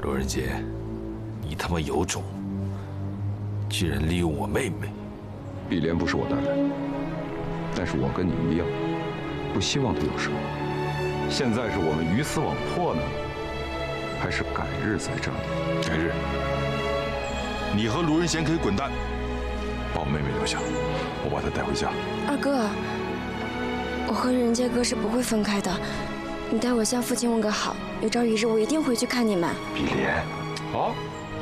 罗仁杰，你他妈有种，居然利用我妹妹！ 碧莲不是我的人，但是我跟你一样，不希望她有事。现在是我们鱼死网破呢，还是改日再战？ 改日，你和卢仁贤可以滚蛋，把我妹妹留下，我把她带回家。 二哥，我和仁杰哥是不会分开的，你代我向父亲问个好，有朝一日我一定回去看你们。 碧莲， 好。